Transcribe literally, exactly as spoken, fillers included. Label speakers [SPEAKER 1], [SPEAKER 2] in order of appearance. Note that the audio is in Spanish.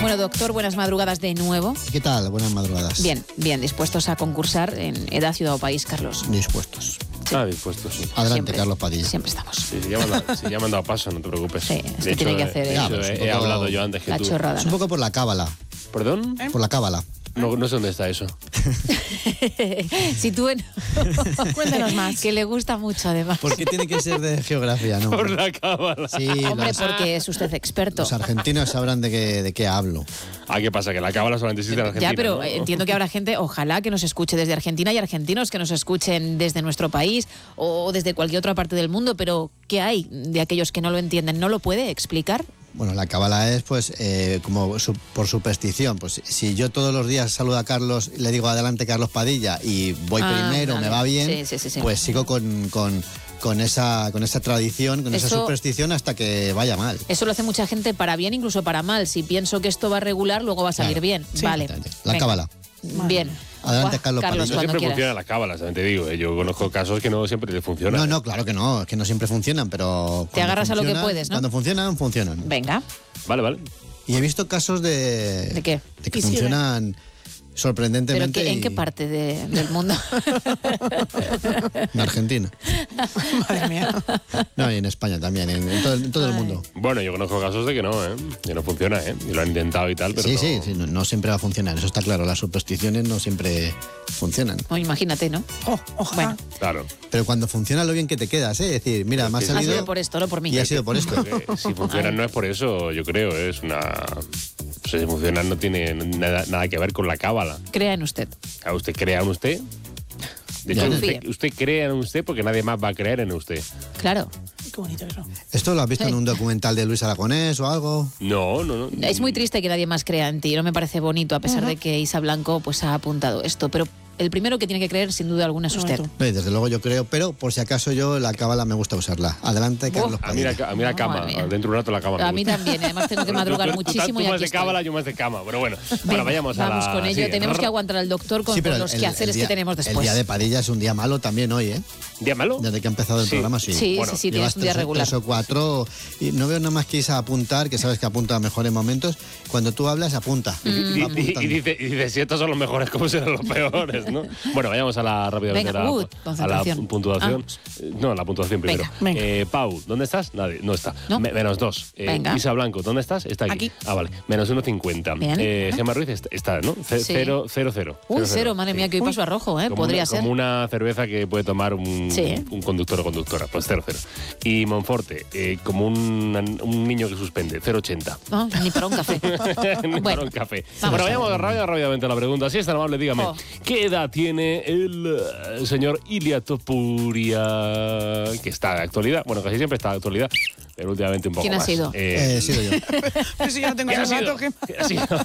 [SPEAKER 1] Bueno, doctor, buenas madrugadas de nuevo.
[SPEAKER 2] ¿Qué tal? Buenas madrugadas.
[SPEAKER 1] Bien, bien, dispuestos a concursar en Edad, Ciudad o País, Carlos.
[SPEAKER 2] Dispuestos.
[SPEAKER 3] Sí. Ah, dispuestos, sí.
[SPEAKER 2] Adelante,
[SPEAKER 1] Siempre,
[SPEAKER 2] Carlos Padilla.
[SPEAKER 1] Siempre estamos.
[SPEAKER 3] Sí, si ya me han dado, si ya me han dado paso, no te preocupes.
[SPEAKER 1] Sí, es
[SPEAKER 3] de
[SPEAKER 1] que
[SPEAKER 3] hecho,
[SPEAKER 1] tiene que hacer
[SPEAKER 3] de
[SPEAKER 1] él.
[SPEAKER 3] hecho,
[SPEAKER 2] Ya, pues,
[SPEAKER 3] he,
[SPEAKER 2] un
[SPEAKER 3] he
[SPEAKER 2] poco
[SPEAKER 3] hablado yo antes que
[SPEAKER 1] La
[SPEAKER 3] tú.
[SPEAKER 1] chorrada.
[SPEAKER 2] Es un poco por la cábala.
[SPEAKER 3] ¿Perdón?
[SPEAKER 2] Por la cábala.
[SPEAKER 3] No, no sé dónde está eso.
[SPEAKER 1] Si tú... En...
[SPEAKER 4] Cuéntanos más.
[SPEAKER 1] Que le gusta mucho, además.
[SPEAKER 2] Porque tiene que ser de geografía, ¿no?
[SPEAKER 3] Por la cábala.
[SPEAKER 2] Sí,
[SPEAKER 1] Hombre,
[SPEAKER 2] los,
[SPEAKER 1] porque es usted experto.
[SPEAKER 2] los argentinos sabrán de qué, de qué hablo.
[SPEAKER 3] Ah, ¿qué pasa? Que la cábala solamente existe en Argentina,
[SPEAKER 1] Ya, pero
[SPEAKER 3] ¿no?
[SPEAKER 1] entiendo que habrá gente, ojalá que nos escuche desde Argentina y argentinos que nos escuchen desde nuestro país o desde cualquier otra parte del mundo, pero ¿qué hay de aquellos que no lo entienden? ¿No lo puede explicar?
[SPEAKER 2] Bueno, la cábala es, pues, eh, como su- por superstición. Pues si yo todos los días saludo a Carlos, le digo adelante Carlos Padilla y voy
[SPEAKER 1] Ah,
[SPEAKER 2] primero,
[SPEAKER 1] vale.
[SPEAKER 2] me va bien,
[SPEAKER 1] Sí, sí, sí, sí.
[SPEAKER 2] pues sigo con, con, con, esa, con esa tradición, con esa
[SPEAKER 1] Eso-
[SPEAKER 2] superstición hasta que vaya mal.
[SPEAKER 1] Eso lo hace mucha gente para bien, incluso para mal. Si pienso que esto va a regular, luego va a salir
[SPEAKER 2] Claro.
[SPEAKER 1] bien.
[SPEAKER 4] Sí.
[SPEAKER 1] Vale.
[SPEAKER 2] La
[SPEAKER 1] Venga.
[SPEAKER 2] cábala.
[SPEAKER 1] Bien.
[SPEAKER 2] Adelante,
[SPEAKER 1] Buah,
[SPEAKER 2] Carlos Padilla.
[SPEAKER 3] No
[SPEAKER 1] cuando
[SPEAKER 3] siempre
[SPEAKER 1] quieras.
[SPEAKER 3] funciona la cábala, también te digo. ¿eh? Yo conozco casos que no siempre te funcionan.
[SPEAKER 2] No, no, claro que no, es que no siempre funcionan, pero...
[SPEAKER 1] Te
[SPEAKER 2] cuando
[SPEAKER 1] agarras a lo que
[SPEAKER 2] funcionan-
[SPEAKER 1] puedes, ¿no?
[SPEAKER 2] Cuando funcionan, funcionan.
[SPEAKER 1] Venga.
[SPEAKER 3] Vale, vale.
[SPEAKER 2] Y he visto casos de...
[SPEAKER 1] ¿De qué?
[SPEAKER 2] De que
[SPEAKER 4] Y sigue.
[SPEAKER 2] funcionan
[SPEAKER 1] ¿Pero
[SPEAKER 2] sorprendentemente.
[SPEAKER 1] qué- en
[SPEAKER 2] y-
[SPEAKER 1] qué parte de- del mundo?
[SPEAKER 2] En Argentina.
[SPEAKER 4] Madre mía.
[SPEAKER 2] No, y en España también, en, en todo, en todo el
[SPEAKER 1] Ay.
[SPEAKER 2] mundo.
[SPEAKER 3] Bueno, yo conozco casos de que no, ¿eh? Que no funciona, ¿eh? Y lo han intentado y tal, pero
[SPEAKER 2] Sí,
[SPEAKER 3] no.
[SPEAKER 2] sí, sí, no, no siempre va a funcionar, eso está claro. Las supersticiones no siempre funcionan.
[SPEAKER 1] O imagínate, ¿no?
[SPEAKER 4] Oh, ojalá.
[SPEAKER 1] Bueno,
[SPEAKER 3] Claro.
[SPEAKER 2] Pero cuando funciona lo bien que te quedas, ¿eh? Es decir, mira, me ha
[SPEAKER 3] que sí.
[SPEAKER 1] ha
[SPEAKER 2] salido
[SPEAKER 1] sido por esto, no por mí.
[SPEAKER 2] y ha sido por esto.
[SPEAKER 3] Que si funcionan no es por eso, yo creo. ¿eh? Es una... Pues si funcionan no tiene nada, nada que ver con la cábala.
[SPEAKER 1] Crea en usted.
[SPEAKER 3] ¿A usted crea en usted? De hecho,
[SPEAKER 2] Ya.
[SPEAKER 3] usted,
[SPEAKER 1] Confíe.
[SPEAKER 3] usted crea en usted porque nadie más va a creer en usted.
[SPEAKER 1] Claro.
[SPEAKER 4] Qué bonito eso.
[SPEAKER 2] ¿Esto lo has visto en un documental de Luis Aragonés o algo?
[SPEAKER 3] No, no, no.
[SPEAKER 1] Es muy triste que nadie más crea en ti. No me parece bonito, a pesar de que Isa Blanco pues, ha apuntado esto. Pero el primero que tiene que creer, sin duda alguna, es usted.
[SPEAKER 4] Tú.
[SPEAKER 2] No, y desde luego yo creo, pero por si acaso yo la cábala me gusta usarla. Adelante, Carlos
[SPEAKER 3] A mí la,
[SPEAKER 2] Padilla.
[SPEAKER 3] a mí la cama,
[SPEAKER 1] Madre mía.
[SPEAKER 3] dentro de un rato la cama. me
[SPEAKER 1] A mí
[SPEAKER 3] gusta.
[SPEAKER 1] también. Además, tengo que
[SPEAKER 3] Tú-
[SPEAKER 1] madrugar
[SPEAKER 3] tú- tú-
[SPEAKER 1] muchísimo
[SPEAKER 3] Tú
[SPEAKER 1] y
[SPEAKER 3] más
[SPEAKER 1] aquí
[SPEAKER 3] de
[SPEAKER 1] estoy.
[SPEAKER 3] cábala, yo más de cama. Pero bueno,
[SPEAKER 1] Venga,
[SPEAKER 3] bueno vayamos a
[SPEAKER 1] vamos
[SPEAKER 3] la...
[SPEAKER 1] con ello.
[SPEAKER 3] sí,
[SPEAKER 1] Tenemos que aguantar al doctor con,
[SPEAKER 2] Sí, pero
[SPEAKER 1] con los
[SPEAKER 2] el-
[SPEAKER 1] quehaceres
[SPEAKER 2] el día-
[SPEAKER 1] que tenemos después.
[SPEAKER 2] El día de Padilla es un día malo también hoy, ¿eh?
[SPEAKER 3] ¿Día malo?
[SPEAKER 2] Desde que ha empezado el
[SPEAKER 3] Sí.
[SPEAKER 2] programa, sí.
[SPEAKER 1] Sí,
[SPEAKER 3] Bueno,
[SPEAKER 1] sí, sí,
[SPEAKER 2] Llevas
[SPEAKER 1] tienes un día
[SPEAKER 2] tres,
[SPEAKER 1] regular.
[SPEAKER 2] tres o cuatro y no veo nada más que irse a apuntar, que sabes que apunta a mejores momentos. Cuando tú hablas, apunta.
[SPEAKER 3] Y,
[SPEAKER 2] Va
[SPEAKER 3] y- y-
[SPEAKER 2] apuntando.
[SPEAKER 3] y dice, y dice, si estos son los mejores, ¿cómo serán los peores? ¿no? Bueno, vayamos a la rápidamente
[SPEAKER 1] Venga,
[SPEAKER 3] a la,
[SPEAKER 1] uh,
[SPEAKER 3] a la
[SPEAKER 1] concentración.
[SPEAKER 3] puntuación. Eh, No, la puntuación primero.
[SPEAKER 1] Venga.
[SPEAKER 4] Venga.
[SPEAKER 3] Eh, Pau, ¿dónde estás? Nadie, no está.
[SPEAKER 1] ¿No?
[SPEAKER 3] Me- menos dos. Eh,
[SPEAKER 1] Venga.
[SPEAKER 3] Isa Blanco, ¿dónde estás? Está aquí.
[SPEAKER 4] Aquí.
[SPEAKER 3] Ah, vale. Menos uno cincuenta.
[SPEAKER 1] Bien.
[SPEAKER 3] Eh, Gemma Ruiz está, está, ¿no? Ce-
[SPEAKER 1] Sí.
[SPEAKER 3] Cero, cero, cero.
[SPEAKER 1] Uy,
[SPEAKER 3] Cero,
[SPEAKER 1] cero, madre mía, que hoy
[SPEAKER 4] Uy.
[SPEAKER 1] paso a rojo, ¿eh?
[SPEAKER 3] Como
[SPEAKER 1] Podría
[SPEAKER 3] una,
[SPEAKER 1] ser.
[SPEAKER 3] Como una cerveza que puede tomar un,
[SPEAKER 1] Sí.
[SPEAKER 3] un conductor o conductora. Pues cero, cero. Y Monforte, eh, como un, un niño que suspende, cero ochenta.
[SPEAKER 1] No, ni para un café.
[SPEAKER 3] Ni
[SPEAKER 1] Bueno,
[SPEAKER 3] para un café.
[SPEAKER 1] vamos
[SPEAKER 3] Bueno,
[SPEAKER 1] a
[SPEAKER 3] vayamos rápido, rápidamente a la pregunta. Si es tan amable, dígame,
[SPEAKER 1] Oh.
[SPEAKER 3] ¿qué edad tiene el eh, señor Ilia Topuria, que está de actualidad? Bueno, casi siempre está de actualidad, pero últimamente un poco
[SPEAKER 1] ¿Quién ha
[SPEAKER 3] más.
[SPEAKER 1] sido?
[SPEAKER 3] Eh,
[SPEAKER 2] Eh, he sido yo.
[SPEAKER 4] Pero si ya no tengo
[SPEAKER 3] ¿Quién ha
[SPEAKER 4] ese
[SPEAKER 3] sido?
[SPEAKER 4] dato, ¿qué?
[SPEAKER 3] ¿Quién ha sido?